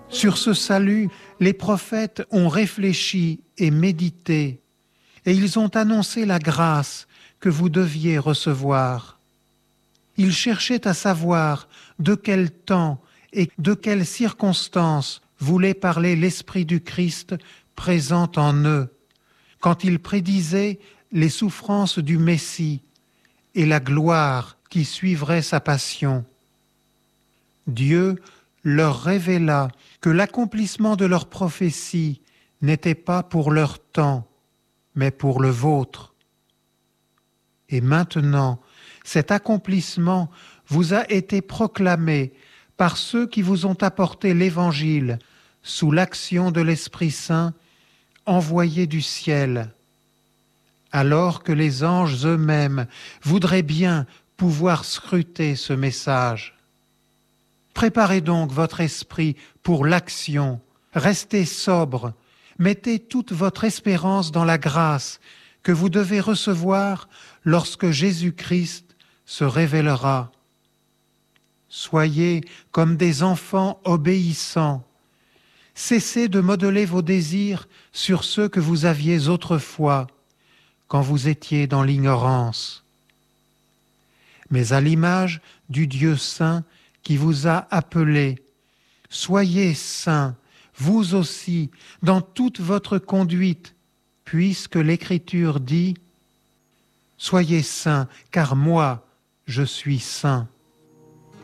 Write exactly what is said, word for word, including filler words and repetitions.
Sur ce salut, les prophètes ont réfléchi et médité, et ils ont annoncé la grâce que vous deviez recevoir. Ils cherchaient à savoir de quel temps et de quelles circonstances voulait parler l'Esprit du Christ présent en eux, quand il prédisait les souffrances du Messie et la gloire qui suivrait sa passion. Dieu leur révéla que l'accomplissement de leur prophétie n'était pas pour leur temps, mais pour le vôtre. Et maintenant, cet accomplissement vous a été proclamé par ceux qui vous ont apporté l'Évangile sous l'action de l'Esprit Saint envoyé du ciel, alors que les anges eux-mêmes voudraient bien pouvoir scruter ce message. Préparez donc votre esprit pour l'action, restez sobre, mettez toute votre espérance dans la grâce que vous devez recevoir lorsque Jésus-Christ se révélera. Soyez comme des enfants obéissants. Cessez de modeler vos désirs sur ceux que vous aviez autrefois, quand vous étiez dans l'ignorance. Mais à l'image du Dieu saint qui vous a appelé, soyez saints, vous aussi, dans toute votre conduite, puisque l'Écriture dit « Soyez saints, car moi, je suis saint ».